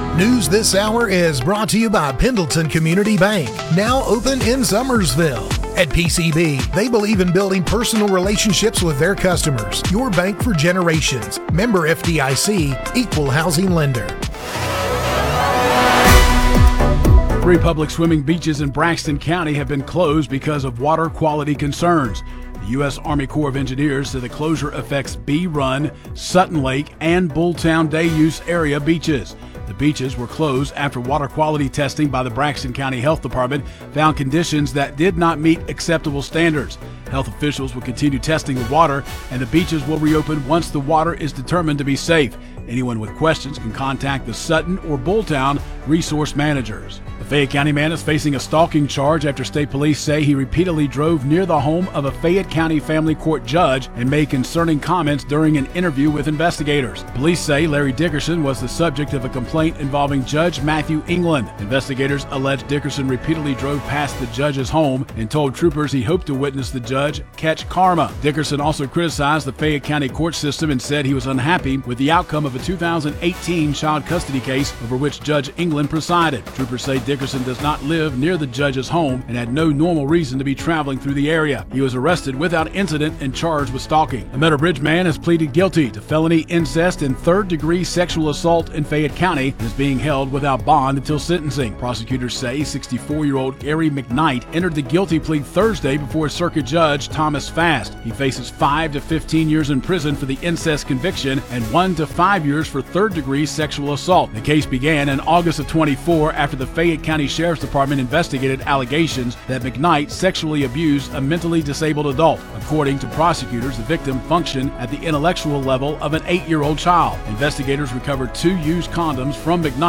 News this hour is brought to you by Pendleton Community Bank, now open in Summersville. At PCB, they believe in building personal relationships with their customers. Your bank for generations. Member FDIC, equal housing lender. 3 public swimming beaches in Braxton County have been closed because of water quality concerns. The U.S. Army Corps of Engineers said the closure affects Bee Run, Sutton Lake, and Bulltown Day Use Area beaches. The beaches were closed after water quality testing by the Braxton County Health Department found conditions that did not meet acceptable standards. Health officials will continue testing the water, and the beaches will reopen once the water is determined to be safe. Anyone with questions can contact the Sutton or Bulltown resource managers. The Fayette County man is facing a stalking charge after state police say he repeatedly drove near the home of a Fayette County family court judge and made concerning comments during an interview with investigators. Police say Larry Dickerson was the subject of a complaint involving Judge Matthew England. Investigators allege Dickerson repeatedly drove past the judge's home and told troopers he hoped to witness the judge catch karma. Dickerson also criticized the Fayette County court system and said he was unhappy with the outcome of a 2018 child custody case over which Judge England presided. Troopers say Dickerson does not live near the judge's home and had no normal reason to be traveling through the area. He was arrested without incident and charged with stalking. A Meadowbridge man has pleaded guilty to felony incest and third-degree sexual assault in Fayette County and is being held without bond until sentencing. Prosecutors say 64-year-old Gary McKnight entered the guilty plea Thursday before Circuit Judge Thomas Fast. He faces 5 to 15 years in prison for the incest conviction and 1 to 5 years for third-degree sexual assault. The case began in August of 24 after the Fayette County Sheriff's Department investigated allegations that McKnight sexually abused a mentally disabled adult. According to prosecutors, the victim functioned at the intellectual level of an 8-year-old child. Investigators recovered 2 used condoms from McKnight